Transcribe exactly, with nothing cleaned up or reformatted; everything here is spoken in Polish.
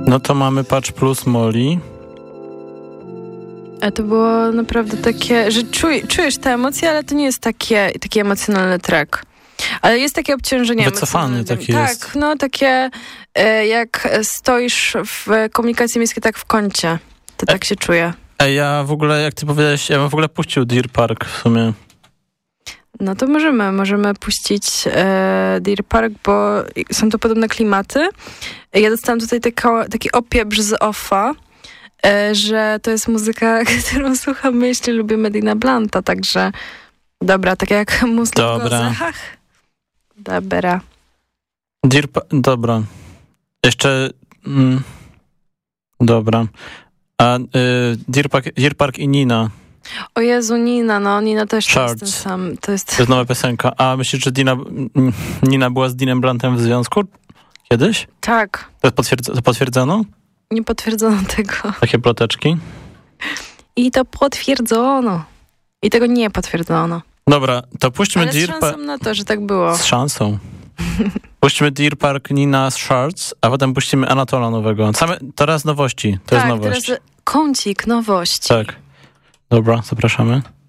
No to mamy Patch Plus Molly. A to było naprawdę takie, że czuj, czujesz te emocje, ale to nie jest takie, taki emocjonalny track. Ale jest takie obciążenie wycofany taki tak, jest. Tak, no takie e, jak stoisz w komunikacji miejskiej tak w kącie. To e, tak się czuje. Ej, ja w ogóle, jak ty powiedziałeś, ja bym w ogóle puścił Deer Park w sumie. No to możemy, możemy puścić e, Deer Park, bo są to podobne klimaty. Ja dostałam tutaj tako, taki opieprz z offa, e, że to jest muzyka, którą słuchamy, jeśli lubimy Dina Blanta, także dobra, tak jak muzyka w Gozach. Dobra. Deer pa- dobra. Jeszcze... Mm, dobra. A y, Deer Park, Deer Park i Nina. O Jezu, Nina, no Nina też Shards. jest ten sam. To jest... to jest nowa piosenka. A myślisz, że Dina, Nina była z Dinem Blantem w związku? Kiedyś? Tak. To, potwierdz- to potwierdzono? Nie potwierdzono tego. Takie ploteczki? I to potwierdzono. I tego nie potwierdzono. Dobra, to puśćmy Ale Deer z szansą Park... na to, że tak było. Z szansą. Puścimy Deer Park, Nina z Shards, a potem puścimy Anatola nowego. Same, teraz nowości. To tak, jest nowość. Teraz kącik nowości. Tak. Dobra, zapraszamy.